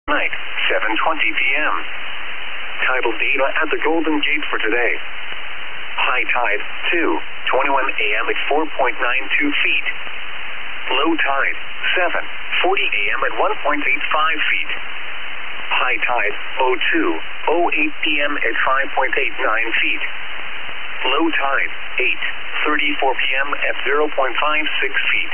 Night, 7:20 p.m. Tidal data at the Golden Gate for today. High tide, 2:21 a.m. at 4.92 feet. Low tide, 7:40 a.m. at 1.85 feet. High tide, 02:08 p.m. at 5.89 feet. Low tide, 8:34 p.m. at 0.56 feet.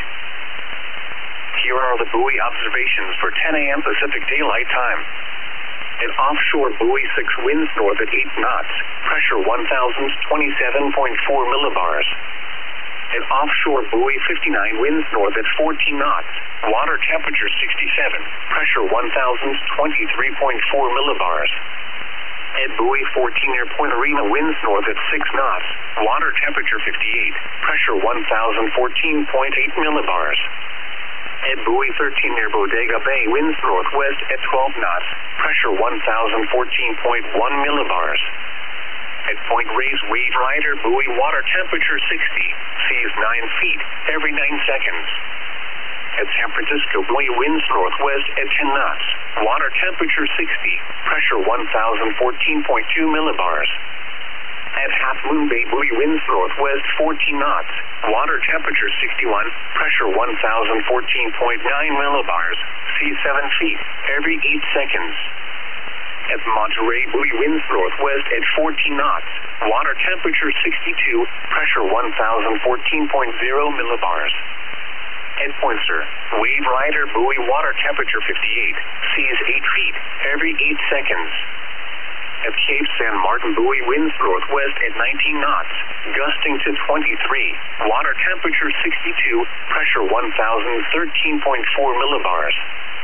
Here are the buoy observations for 10 a.m. Pacific Daylight Time. An offshore buoy 6 winds north at 8 knots, pressure 1,027.4 millibars. An offshore buoy 59 winds north at 14 knots, water temperature 67, pressure 1,023.4 millibars. At buoy 14 near Point Arena winds north at 6 knots, water temperature 58, pressure 1,014.8 millibars. At buoy 13 near Bodega Bay winds northwest at 12 knots, pressure 1,014.1 millibars. At Point Reyes Wave Rider buoy water temperature 60, seas 9 feet every 9 seconds. At San Francisco buoy winds northwest at 10 knots, water temperature 60, pressure 1,014.2 millibars. At Half Moon Bay buoy winds northwest 14 knots, water temperature 61, pressure 1,014.9 millibars, sea 7 feet every 8 seconds. At Monterey buoy winds northwest at 14 knots, water temperature 62, pressure 1,014.0 millibars. At Poinsett, Wave Rider buoy water temperature 58, seas 8 feet every 8 seconds. At Cape San Martin buoy winds northwest at 19 knots, gusting to 23, water temperature 62, pressure 1,013.4 millibars.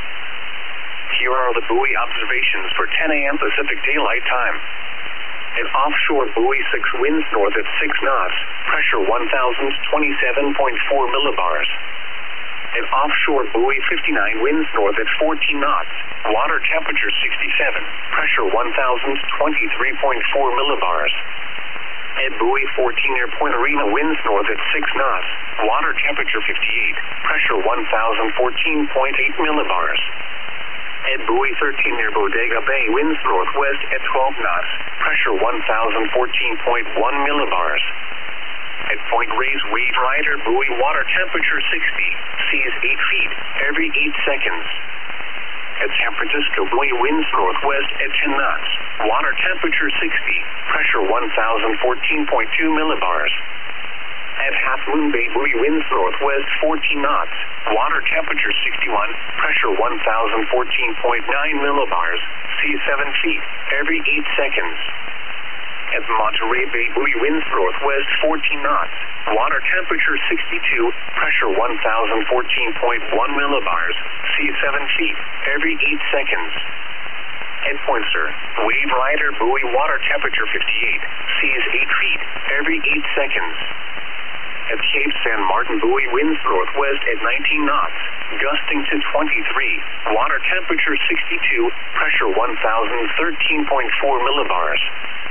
Here are the buoy observations for 10 a.m. Pacific Daylight Time. An offshore buoy 6 winds north at 6 knots, pressure 1,027.4 millibars. An offshore buoy 59 winds north at 14 knots, water temperature 67, pressure 1,023.4 millibars. At buoy 14 near Point Arena winds north at 6 knots, water temperature 58, pressure 1,014.8 millibars. At buoy 13 near Bodega Bay winds northwest at 12 knots, pressure 1,014.1 millibars. At Point Reyes Wave Rider buoy water temperature 60, seas 8 feet every 8 seconds. At San Francisco buoy winds northwest at 10 knots, water temperature 60, pressure 1,014.2 millibars. At Half Moon Bay buoy winds northwest 14 knots, water temperature 61, pressure 1,014.9 millibars, sea 7 feet every 8 seconds. At Monterey Bay buoy winds northwest 14 knots, water temperature 62, pressure 1,014.1 millibars, sea 7 feet every 8 seconds. At Poinsett, Wave Rider buoy water temperature 58, seas 8 feet every 8 seconds. At Cape San Martin buoy winds northwest at 19 knots, gusting to 23, water temperature 62, pressure 1,013.4 millibars.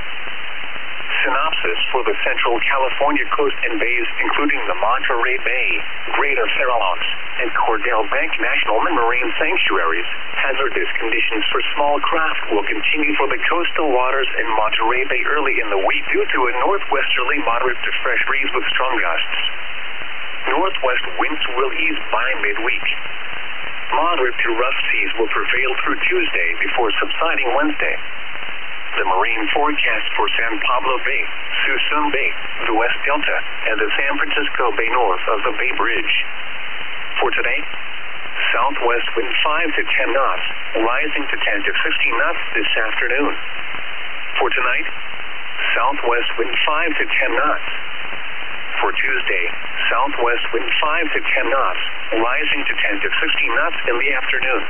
Synopsis for the Central California coast and bays, including the Monterey Bay, Greater Farallones, and Cordell Bank National Marine Sanctuaries. Hazardous conditions for small craft will continue for the coastal waters in Monterey Bay early in the week due to a northwesterly moderate to fresh breeze with strong gusts. Northwest winds will ease by midweek. Moderate to rough seas will prevail through Tuesday before subsiding Wednesday. The marine forecast for San Pablo Bay, Suisun Bay, the West Delta, and the San Francisco Bay north of the Bay Bridge. For today, southwest wind 5 to 10 knots, rising to 10 to 15 knots this afternoon. For tonight, southwest wind 5 to 10 knots. For Tuesday, southwest wind 5 to 10 knots, rising to 10 to 15 knots in the afternoon.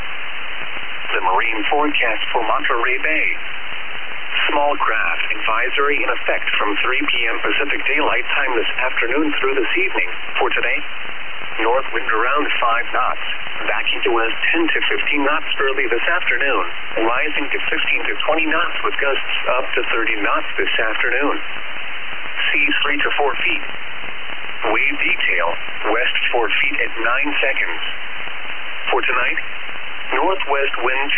The marine forecast for Monterey Bay. Small craft advisory in effect from 3 p.m. Pacific Daylight Time this afternoon through this evening. For today, north wind around 5 knots, backing to west 10 to 15 knots early this afternoon, rising to 15 to 20 knots with gusts up to 30 knots this afternoon. Seas 3 to 4 feet. Wave detail, west 4 feet at 9 seconds. For tonight, northwest wind